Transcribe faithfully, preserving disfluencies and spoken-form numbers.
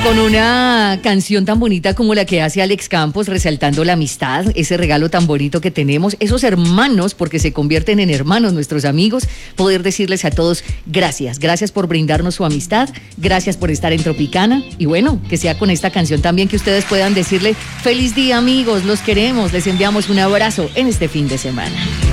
con una canción tan bonita como la que hace Alex Campos, resaltando la amistad, ese regalo tan bonito que tenemos, esos hermanos, porque se convierten en hermanos nuestros amigos, poder decirles a todos gracias, gracias por brindarnos su amistad, gracias por estar en Tropicana, y bueno, que sea con esta canción también que ustedes puedan decirle feliz día amigos, los queremos, les enviamos un abrazo en este fin de semana.